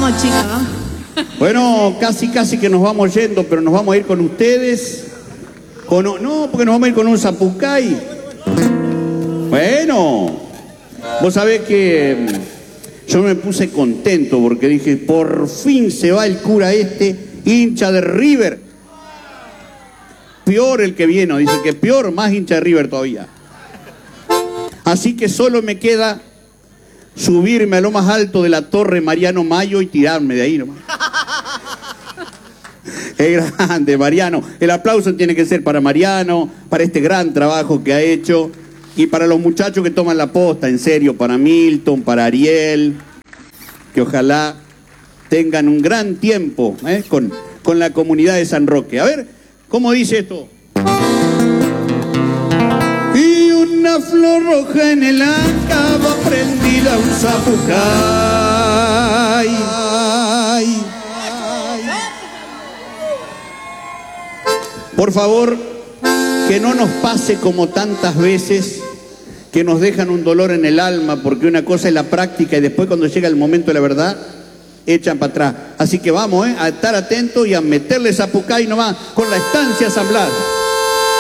vamos, chicos. Bueno, casi que nos vamos yendo, pero nos vamos a ir con ustedes. No, porque nos vamos a ir con un zapucay. Bueno, vos sabés que yo me puse contento porque dije, por fin se va el cura hincha de River. Peor el que viene, dice que peor, más hincha de River todavía. Así que solo me queda subirme a lo más alto de la torre Mariano Mayo y tirarme de ahí nomás. Es grande, Mariano. El aplauso tiene que ser para Mariano, para este gran trabajo que ha hecho y para los muchachos que toman la posta, en serio, para Milton, para Ariel, que ojalá tengan un gran tiempo con la comunidad de San Roque. A ver, ¿cómo dice esto? Y una flor roja en el anca va prendida un zapucay. Por favor, que no nos pase como tantas veces que nos dejan un dolor en el alma, porque una cosa es la práctica y después cuando llega el momento de la verdad, echan para atrás. Así que vamos a estar atentos y a meterle zapucay nomás con la estancia San Blas.